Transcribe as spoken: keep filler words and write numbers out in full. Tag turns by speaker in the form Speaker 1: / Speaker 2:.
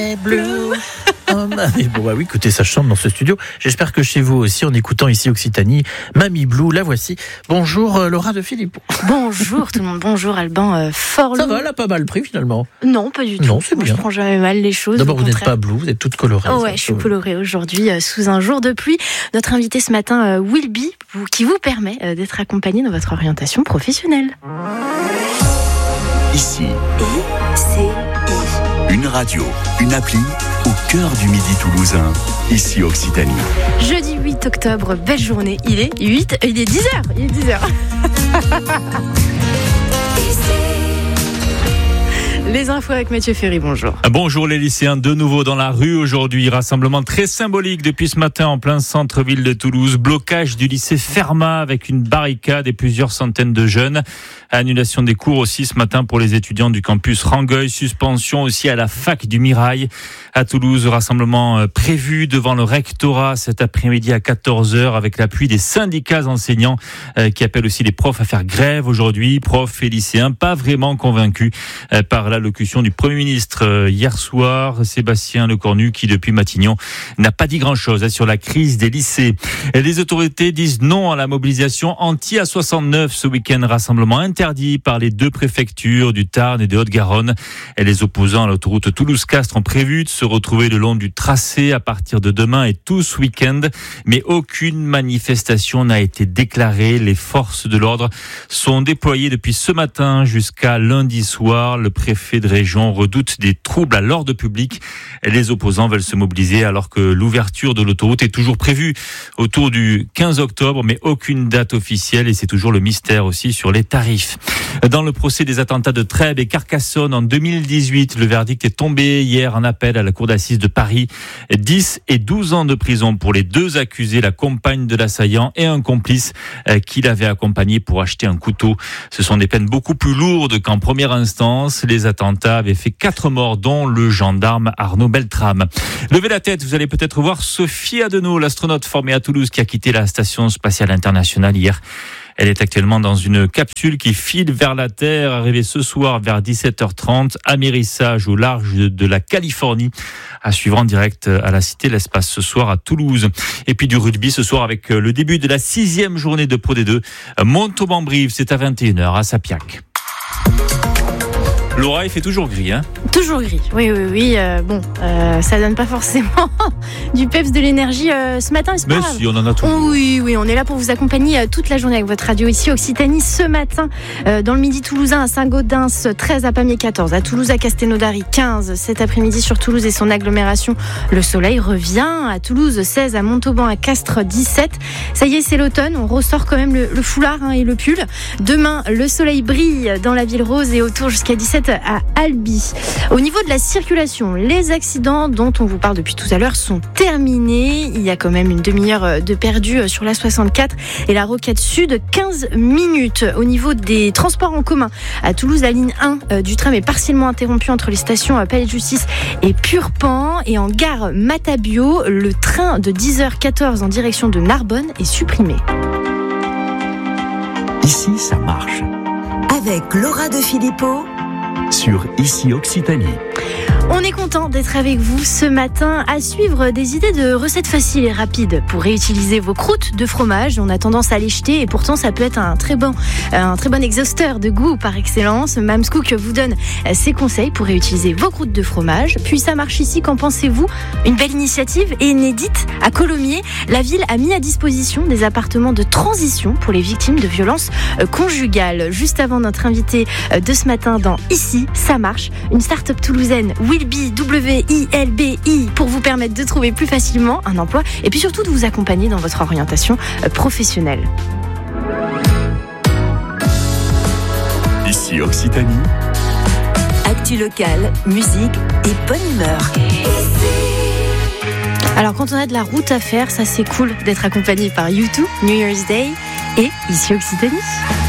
Speaker 1: Blue. Oh, mamie. Bon bah oui, écoutez, ça chante dans ce studio. J'espère que chez vous aussi, en écoutant ici Occitanie, Mamie Blue, la voici. Bonjour euh, Laura de Philippot.
Speaker 2: Bonjour tout le monde, bonjour Alban euh, Forlou.
Speaker 1: Ça va, elle a pas mal pris finalement.
Speaker 2: Non, pas du tout.
Speaker 1: Non, c'est
Speaker 2: Moi,
Speaker 1: bien.
Speaker 2: je prends jamais mal les choses.
Speaker 1: D'abord, vous n'êtes pas blue, vous êtes toute colorée.
Speaker 2: Oh ouais, je suis colorée aujourd'hui euh, sous un jour de pluie. Notre invité ce matin, euh, Wilby, vous, qui vous permet euh, d'être accompagné dans votre orientation professionnelle.
Speaker 3: Ici,
Speaker 2: I C I.
Speaker 3: une radio, une appli au cœur du midi toulousain. Ici Occitanie.
Speaker 2: Jeudi huit octobre, belle journée. Il est huit, il est dix heures. Il est dix heures. Les infos avec Mathieu Ferry, bonjour.
Speaker 4: Bonjour les lycéens, de nouveau dans la rue aujourd'hui. Rassemblement très symbolique depuis ce matin en plein centre-ville de Toulouse. Blocage du lycée Fermat avec une barricade et plusieurs centaines de jeunes. Annulation des cours aussi ce matin pour les étudiants du campus Rangueil. Suspension aussi à la fac du Mirail. À Toulouse, rassemblement prévu devant le rectorat cet après-midi à quatorze heures avec l'appui des syndicats enseignants qui appellent aussi les profs à faire grève aujourd'hui. Profs et lycéens pas vraiment convaincus par l'allocution du Premier ministre hier soir, Sébastien Lecornu, qui depuis Matignon n'a pas dit grand-chose sur la crise des lycées. Les autorités disent non à la mobilisation anti-A soixante-neuf ce week-end. Rassemblement interdit par les deux préfectures du Tarn et de Haute-Garonne. Et les opposants à l'autoroute Toulouse-Castres ont prévu de se retrouver le long du tracé à partir de demain et tout ce week-end. Mais aucune manifestation n'a été déclarée. Les forces de l'ordre sont déployées depuis ce matin jusqu'à lundi soir. Le préfet de région redoute des troubles à l'ordre public. Les opposants veulent se mobiliser alors que l'ouverture de l'autoroute est toujours prévue autour du quinze octobre, mais aucune date officielle et c'est toujours le mystère aussi sur les tarifs. Dans le procès des attentats de Trèbes et Carcassonne en deux mille dix-huit, le verdict est tombé hier en appel à la cour d'assises de Paris. dix et douze ans de prison pour les deux accusés, la compagne de l'assaillant et un complice qui l'avait accompagné pour acheter un couteau. Ce sont des peines beaucoup plus lourdes qu'en première instance. Les attentats avaient fait quatre morts, dont le gendarme Arnaud Beltrame. Levez la tête, vous allez peut-être voir Sophie Adenau, l'astronaute formée à Toulouse qui a quitté la station spatiale internationale hier. Elle est actuellement dans une capsule qui file vers la Terre, arrivée ce soir vers dix-sept heures trente, amérissage au large de la Californie, à suivre en direct à la Cité de l'Espace ce soir à Toulouse. Et puis du rugby ce soir avec le début de la sixième journée de Pro D deux. Montauban-Brive, c'est à vingt et une heures à Sapiac. Laura, il fait toujours gris, hein ?
Speaker 2: Toujours gris, oui, oui, oui. Euh, bon, euh, ça donne pas forcément du peps, de l'énergie euh, ce matin, c'est pas
Speaker 4: Mais
Speaker 2: grave.
Speaker 4: si, on en a tout.
Speaker 2: Oh, oui, oui, on est là pour vous accompagner euh, toute la journée avec votre radio ici Occitanie. Ce matin, euh, dans le midi toulousain, à Saint-Gaudens, treize, à Pamiers, quatorze, à Toulouse, à Castelnaudary, quinze. Cet après-midi sur Toulouse et son agglomération, le soleil revient. À Toulouse, seize, à Montauban, à Castres, dix-sept. Ça y est, c'est l'automne, on ressort quand même le, le foulard hein, et le pull. Demain, le soleil brille dans la ville rose et autour jusqu'à dix-sept à Albi. Au niveau de la circulation, les accidents dont on vous parle depuis tout à l'heure sont terminés. Il y a quand même une demi-heure de perdu sur la soixante-quatre et la Rocade Sud, quinze minutes. Au niveau des transports en commun, à Toulouse, la ligne un du tram est partiellement interrompue entre les stations Palais de Justice et Purpan. Et en gare Matabio, le train de dix heures quatorze en direction de Narbonne est supprimé.
Speaker 3: Ici, ça marche.
Speaker 5: Avec Laura de Philippot
Speaker 3: sur Ici Occitanie.
Speaker 2: On est content d'être avec vous ce matin à suivre des idées de recettes faciles et rapides pour réutiliser vos croûtes de fromage. On a tendance à les jeter et pourtant ça peut être un très bon, un très bon exhausteur de goût par excellence. Mams Cook vous donne ses conseils pour réutiliser vos croûtes de fromage. Puis ça marche ici, qu'en pensez-vous ? Une belle initiative et inédite à Colomiers. La ville a mis à disposition des appartements de transition pour les victimes de violences conjugales. Juste avant notre invité de ce matin dans Ici, ça marche, une start-up toulousaine, Wilby, W I L B I, pour vous permettre de trouver plus facilement un emploi et puis surtout de vous accompagner dans votre orientation professionnelle.
Speaker 3: Ici Occitanie.
Speaker 5: Actu locale, musique et bonne humeur.
Speaker 2: Alors quand on a de la route à faire, ça c'est cool d'être accompagné par U deux, New Year's Day et Ici Occitanie.